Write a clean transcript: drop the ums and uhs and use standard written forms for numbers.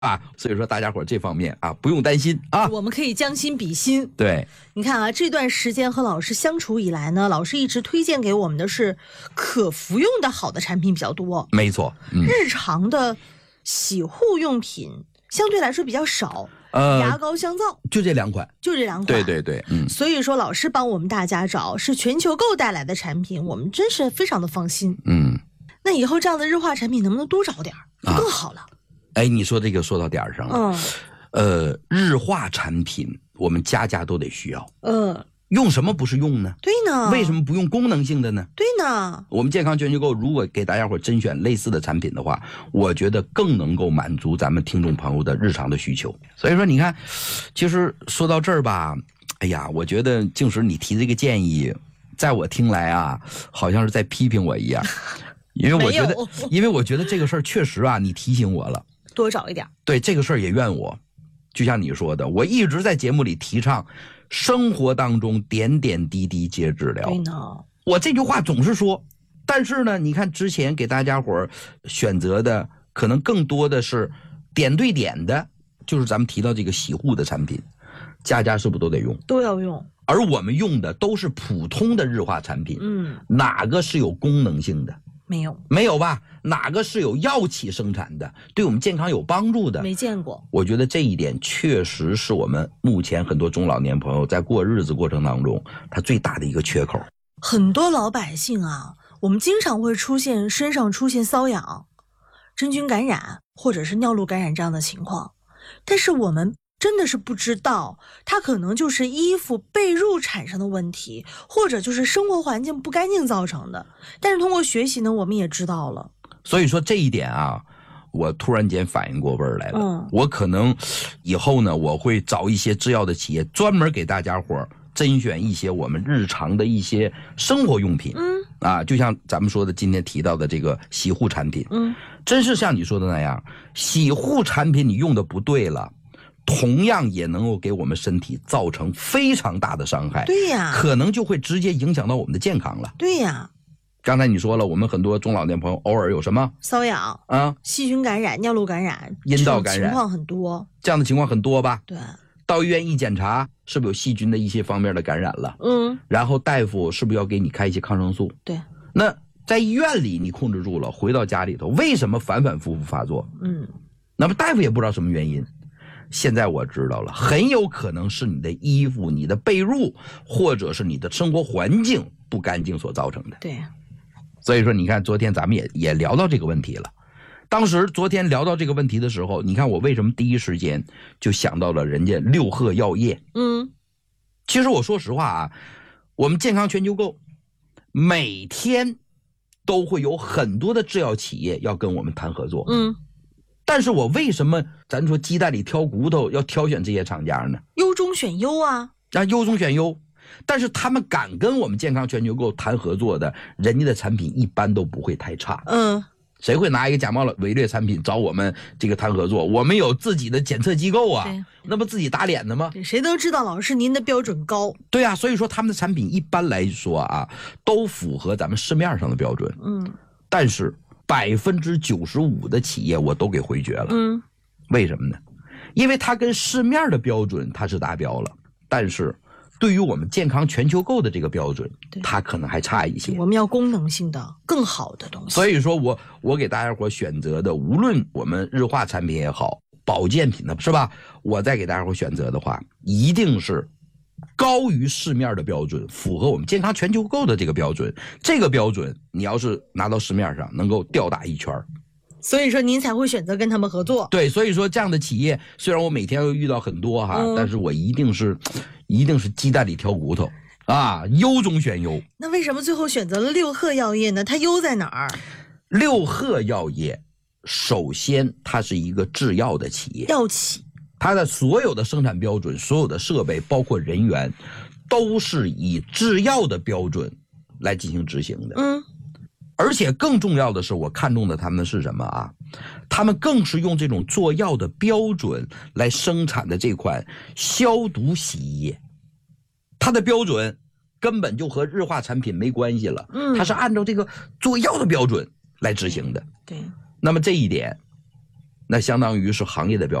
所以说大家伙这方面啊不用担心啊， 我们可以将心比心。 对， 你看啊，这段时间和老师相处以来呢，老师一直推荐给我们的是可服用的好的产品比较多， 没错， 日常的洗护用品相对来说比较少。牙膏、香皂就这2款，对对对， 所以说老师帮我们大家找是全球购带来的产品，我们真是非常的放心。那以后这样的日化产品能不能多找点就更好了。 哎，你说这个说到点儿上了。日化产品我们家家都得需要。用什么不是用呢？ 对呢。 为什么不用功能性的呢？ 对呢。 我们健康全球购如果给大家伙甄选类似的产品的话，我觉得更能够满足咱们听众朋友的日常的需求。所以说你看，其实说到这儿吧，哎呀，我觉得静时你提这个建议，在我听来啊，好像是在批评我一样。因为我觉得这个事儿确实啊，你提醒我了， 多找一点。 对，这个事儿也怨我。就像你说的，我一直在节目里提倡生活当中点点滴滴皆治疗。 对呢， 我这句话总是说，但是呢，你看之前给大家伙选择的可能更多的是点对点的，就是咱们提到这个洗护的产品，家家是不是都得用？ 都要用。 而我们用的都是普通的日化产品，哪个是有功能性的？没有吧？哪个是有药企生产的，对我们健康有帮助的？ 没见过。 我觉得这一点确实是我们目前很多中老年朋友在过日子过程当中他最大的一个缺口。 很多老百姓啊，我们经常会身上出现瘙痒、真菌感染或者是尿路感染这样的情况，但是我们真的是不知道，它可能就是衣服被褥产生的问题，或者就是生活环境不干净造成的。但是通过学习呢，我们也知道了。 所以说这一点啊，我突然间反应过味儿来了。我可能以后呢，我会找一些制药的企业，专门给大家伙甄选一些我们日常的一些生活用品。就像咱们说的今天提到的这个洗护产品。真是像你说的那样，洗护产品你用的不对了，同样也能够给我们身体造成非常大的伤害。 对呀， 可能就会直接影响到我们的健康了。 对呀， 刚才你说了，我们很多中老年朋友偶尔有什么瘙痒细菌感染、尿路感染、 阴道感染情况很多， 这样的情况很多吧？ 对。 到医院一检查，是不是有细菌的一些方面的感染了？然后大夫是不是要给你开一些抗生素？ 对。 那在医院里你控制住了，回到家里头，为什么反反复复发作？那么大夫也不知道什么原因。现在我知道了，很有可能是你的衣服、你的被褥，或者是你的生活环境不干净所造成的。 对。 所以说你看昨天咱们也聊到这个问题了。当时昨天聊到这个问题的时候，你看我为什么第一时间就想到了人家六贺药业。其实我说实话啊，我们健康全球购每天都会有很多的制药企业要跟我们谈合作。但是我为什么咱说鸡蛋里挑骨头要挑选这些厂家呢？ 优中选优啊， 优中选优。但是他们敢跟我们健康全球购谈合作的，人家的产品一般都不会太差。谁会拿一个假冒伪劣产品找我们这个谈合作？我们有自己的检测机构啊，那不自己打脸的吗？ 谁都知道老师您的标准高。 对啊，所以说他们的产品一般来说啊，都符合咱们市面上的标准。但是95%的企业我都给回绝了。为什么呢？因为它跟市面的标准它是达标了，但是对于我们健康全球购的这个标准，它可能还差一些。 我们要功能性的更好的东西。 所以说我给大家伙选择的，无论我们日化产品也好，保健品的是吧，我再给大家伙选择的话，一定是高于市面的标准，符合我们健康全球购的这个标准。这个标准你要是拿到市面上能够吊打一圈。 所以说您才会选择跟他们合作。 对，所以说这样的企业虽然我每天都遇到很多但是我一定是鸡蛋里挑骨头啊，优中选优。 那为什么最后选择了六贺药业呢？它优在哪儿？ 六贺药业首先它是一个制药的企业， 药企， 它的所有的生产标准、所有的设备包括人员都是以制药的标准来进行执行的。而且更重要的是，我看中的他们是什么啊？他们更是用这种做药的标准来生产的这款消毒洗衣液，它的标准根本就和日化产品没关系了。它是按照这个做药的标准来执行的。 对。 那么这一点， 那相当于是行业的标